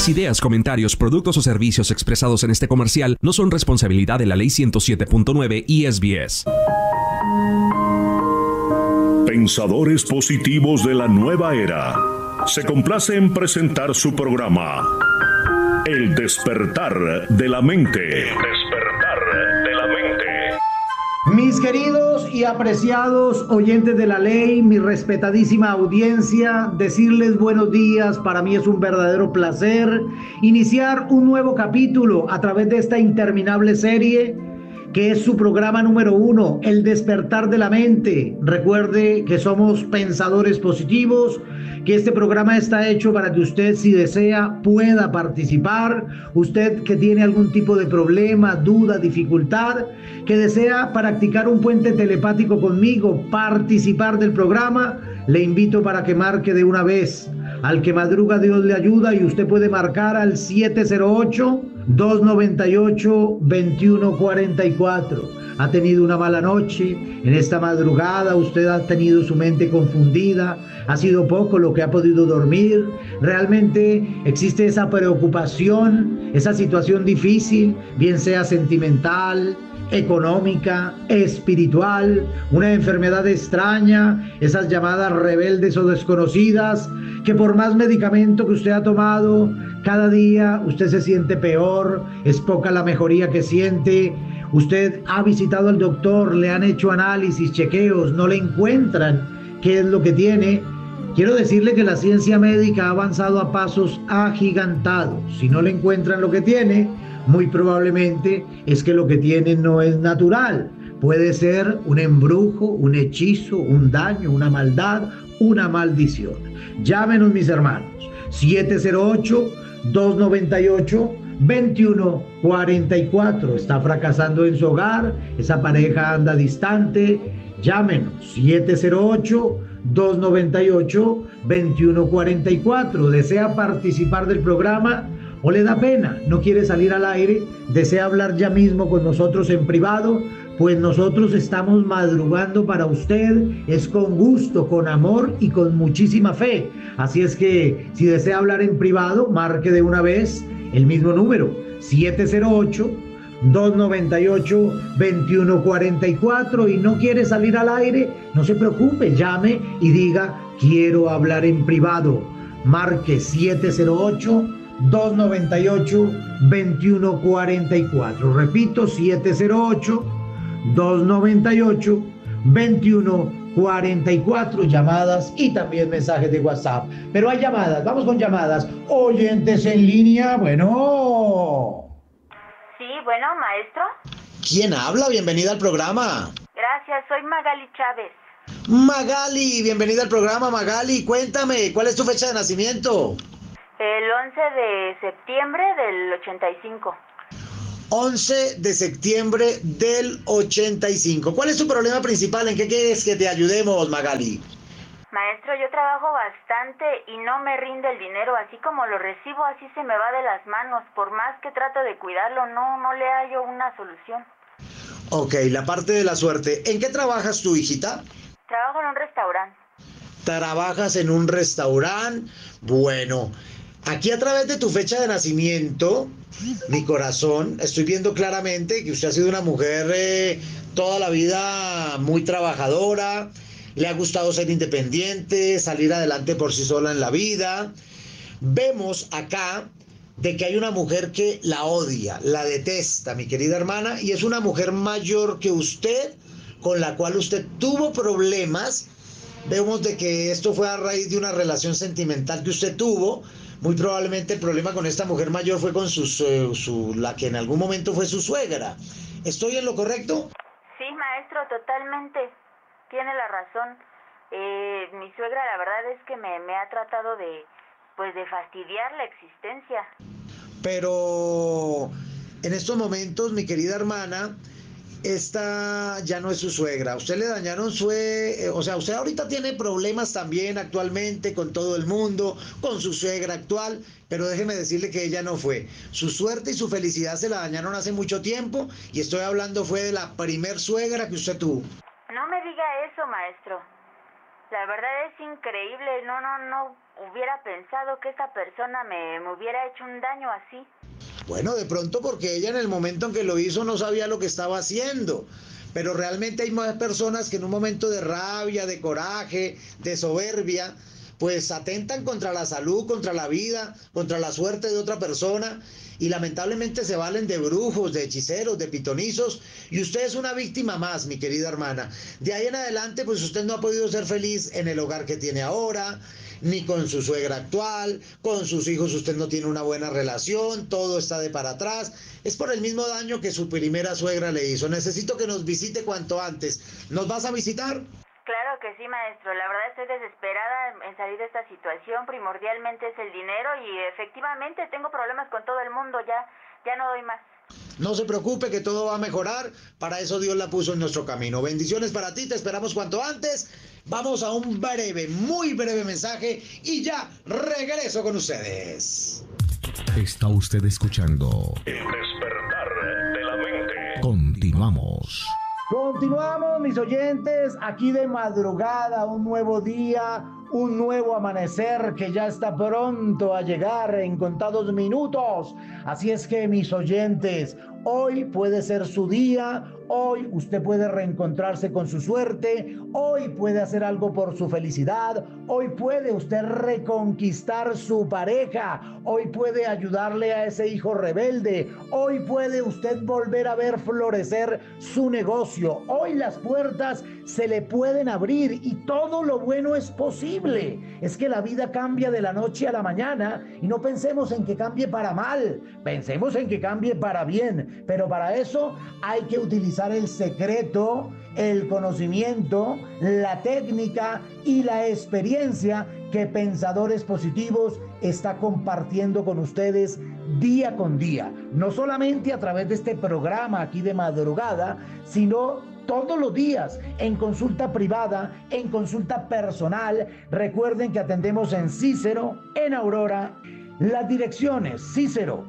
Las ideas, comentarios, productos o servicios expresados en este comercial no son responsabilidad de la Ley 107.9 y SBS. Pensadores positivos de la nueva era. Se complace en presentar su programa El despertar de la mente. El despertar de la mente. Mis queridos y apreciados oyentes de la ley, mi respetadísima audiencia, decirles buenos días. Para mí es un verdadero placer iniciar un nuevo capítulo a través de esta interminable serie que es su programa número 1, El despertar de la mente. Recuerde que somos pensadores positivos, que este programa está hecho para que usted, si desea, pueda participar. Usted que tiene algún tipo de problema, duda, dificultad, que desea practicar un puente telepático conmigo, participar del programa, le invito para que marque de una vez. Al que madruga Dios le ayuda, y usted puede marcar al 708-298-2144. Ha tenido una mala noche, en esta madrugada usted ha tenido su mente confundida, ha sido poco lo que ha podido dormir, realmente existe esa preocupación, esa situación difícil, bien sea sentimental, económica, espiritual, una enfermedad extraña, esas llamadas rebeldes o desconocidas, que por más medicamento que usted ha tomado, cada día usted se siente peor, es poca la mejoría que siente. Usted ha visitado al doctor, le han hecho análisis, chequeos, no le encuentran qué es lo que tiene. Quiero decirle que la ciencia médica ha avanzado a pasos agigantados. Si no le encuentran lo que tiene, muy probablemente es que lo que tiene no es natural. Puede ser un embrujo, un hechizo, un daño, una maldad, una maldición. Llámenos, mis hermanos, 708-298-2144. Está fracasando en su hogar, esa pareja anda distante. Llámenos, 708-298-2144. ¿Desea participar del programa o le da pena, no quiere salir al aire, desea hablar ya mismo con nosotros en privado? Pues nosotros estamos madrugando para usted, es con gusto, con amor y con muchísima fe. Así es que si desea hablar en privado, marque de una vez el mismo número, 708-298-2144, y no quiere salir al aire, no se preocupe, llame y diga, quiero hablar en privado. Marque 708-298-2144. Repito, 708-298-2144. Llamadas y también mensajes de WhatsApp. Pero hay llamadas, vamos con llamadas. Oyentes en línea, bueno. Sí, bueno, maestro. ¿Quién habla? Bienvenida al programa. Gracias, soy Magali Chávez. Magali, bienvenida al programa, Magali. Cuéntame, ¿cuál es tu fecha de nacimiento? El 11 de septiembre del 85. 11 de septiembre del 85. ¿Cuál es tu problema principal? ¿En qué quieres que te ayudemos, Magali? Maestro, yo trabajo bastante y no me rinde el dinero. Así como lo recibo, así se me va de las manos. Por más que trato de cuidarlo, no le hallo una solución. Ok, la parte de la suerte. ¿En qué trabajas tú, hijita? Trabajo en un restaurante. ¿Trabajas en un restaurante? Bueno, aquí a través de tu fecha de nacimiento, mi corazón, estoy viendo claramente que usted ha sido una mujer toda la vida muy trabajadora, le ha gustado ser independiente, salir adelante por sí sola en la vida. Vemos acá de que hay una mujer que la odia, la detesta, mi querida hermana, y es una mujer mayor que usted, con la cual usted tuvo problemas. Vemos de que esto fue a raíz de una relación sentimental que usted tuvo. Muy probablemente el problema con esta mujer mayor fue con la que en algún momento fue su suegra. ¿Estoy en lo correcto? Sí, maestro, totalmente. Tiene la razón. Mi suegra, la verdad es que me ha tratado de fastidiar la existencia. Pero en estos momentos, mi querida hermana, esta ya no es su suegra. Usted le dañaron usted ahorita tiene problemas también actualmente con todo el mundo, con su suegra actual, pero déjeme decirle que ella no fue. Su suerte y su felicidad se la dañaron hace mucho tiempo, y estoy hablando fue de la primer suegra que usted tuvo. No me diga eso, maestro. La verdad es increíble. No. hubiera pensado que esa persona me hubiera hecho un daño así? Bueno, de pronto porque ella en el momento en que lo hizo no sabía lo que estaba haciendo. Pero realmente hay más personas que en un momento de rabia, de coraje, de soberbia, pues atentan contra la salud, contra la vida, contra la suerte de otra persona y lamentablemente se valen de brujos, de hechiceros, de pitonizos y usted es una víctima más, mi querida hermana. De ahí en adelante, pues usted no ha podido ser feliz en el hogar que tiene ahora, ni con su suegra actual, con sus hijos usted no tiene una buena relación, todo está de para atrás. Es por el mismo daño que su primera suegra le hizo. Necesito que nos visite cuanto antes. ¿Nos vas a visitar? Claro que sí, maestro. La verdad estoy desesperada en salir de esta situación. Primordialmente es el dinero y efectivamente tengo problemas con todo el mundo. Ya no doy más. No se preocupe que todo va a mejorar. Para eso Dios la puso en nuestro camino. Bendiciones para ti, te esperamos cuanto antes. Vamos a un breve, muy breve mensaje y ya regreso con ustedes. Está usted escuchando El despertar de la mente. Continuamos. Continuamos, mis oyentes, aquí de madrugada, un nuevo día, un nuevo amanecer que ya está pronto a llegar en contados minutos. Así es que, mis oyentes, hoy puede ser su día, hoy usted puede reencontrarse con su suerte, hoy puede hacer algo por su felicidad, hoy puede usted reconquistar su pareja, hoy puede ayudarle a ese hijo rebelde, hoy puede usted volver a ver florecer su negocio, hoy las puertas se le pueden abrir y todo lo bueno es posible. Es que la vida cambia de la noche a la mañana y no pensemos en que cambie para mal, pensemos en que cambie para bien, pero para eso hay que utilizar el secreto, el conocimiento, la técnica y la experiencia que Pensadores Positivos está compartiendo con ustedes día con día, no solamente a través de este programa aquí de madrugada, sino todos los días en consulta privada, en consulta personal. Recuerden que atendemos en Cícero, en Aurora. Las direcciones: Cícero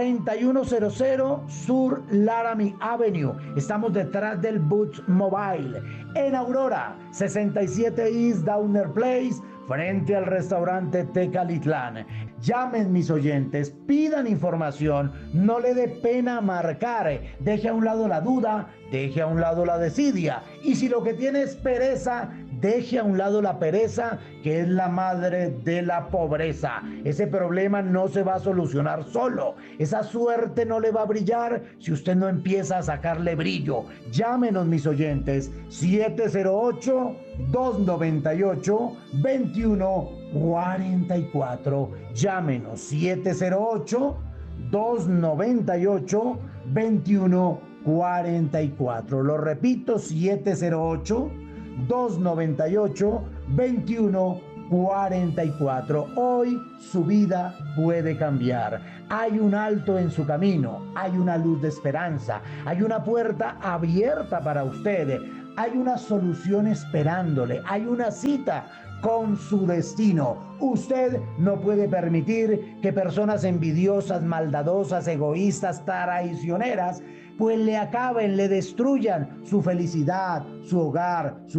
3100 Sur Laramie Avenue. Estamos detrás del Boots Mobile. En Aurora, 67 East Downer Place, frente al restaurante Tecalitlán. Llamen, mis oyentes, pidan información, no le dé pena marcar, deje a un lado la duda, deje a un lado la desidia, y si lo que tiene es pereza, deje a un lado la pereza, que es la madre de la pobreza. Ese problema no se va a solucionar solo, esa suerte no le va a brillar si usted no empieza a sacarle brillo. Llámenos, mis oyentes, 708-298-2144. Llámenos, 708-298-2144. Lo repito, 708-298-2144. Hoy su vida puede cambiar. Hay un alto en su camino, hay una luz de esperanza, hay una puerta abierta para usted, hay una solución esperándole, hay una cita con su destino. Usted no puede permitir que personas envidiosas, maldadosas, egoístas, traicioneras, pues le acaben, le destruyan su felicidad, su hogar, su